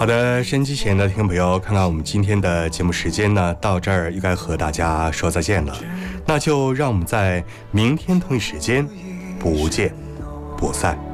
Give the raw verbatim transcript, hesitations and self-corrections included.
好的，收音机前的听众朋友，看看我们今天的节目时间呢，到这儿又该和大家说再见了，那就让我们在明天同一时间不见不散。